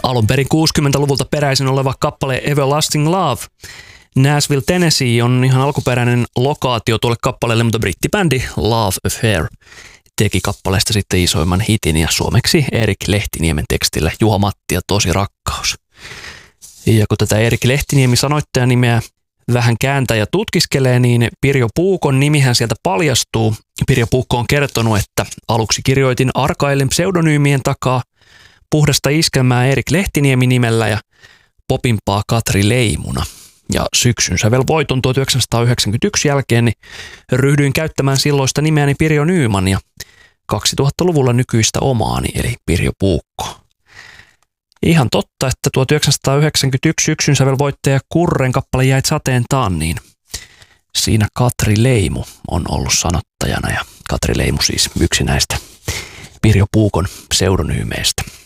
Alun perin 60-luvulta peräisin oleva kappale Everlasting Love. Nashville, Tennessee on ihan alkuperäinen lokaatio tuolle kappaleelle, mutta brittibändi Love Affair teki kappaleesta sitten isoimman hitin ja suomeksi Erik Lehtiniemen tekstillä Juha Matti ja Tosi rakkaus. Ja kun tätä Erik Lehtiniemi sanoittajan nimeä vähän kääntää ja tutkiskelee, niin Pirjo Puukon nimihän sieltä paljastuu. Pirjo Puukko on kertonut, että aluksi kirjoitin arkaillen pseudonyymien takaa puhdasta iskelmää Erik Lehtiniemi nimellä ja popimpaa Katri Leimuna. Ja syksyn sävelvoiton 1991 jälkeen niin ryhdyin käyttämään silloista nimeäni Pirjo Nyman ja 2000-luvulla nykyistä omaani eli Pirjo Puukko. Ihan totta, että 1991 syksyn sävelvoittaja Kurren kappale Jäit sateen taan, niin siinä Katri Leimu on ollut sanottajana ja Katri Leimu siis yksi näistä Pirjo Puukon pseudonyymeistä.